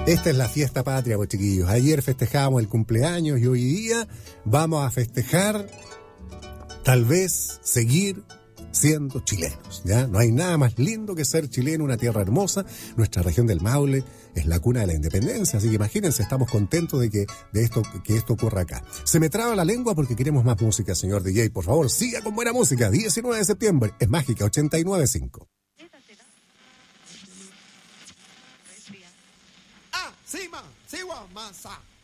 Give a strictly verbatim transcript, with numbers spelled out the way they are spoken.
Esta es la fiesta patria, pues chiquillos. Ayer festejábamos el cumpleaños y hoy día vamos a festejar, tal vez, seguir siendo chilenos, ¿ya? No hay nada más lindo que ser chileno, una tierra hermosa. Nuestra región del Maule es la cuna de la independencia, así que imagínense, estamos contentos de que, de esto, que esto ocurra acá. Se me traba la lengua porque queremos más música, señor D J. Por favor, siga con buena música. diecinueve de septiembre, es Mágica ochenta y nueve punto cinco. Ah, sí, ma, sí, wa, masa.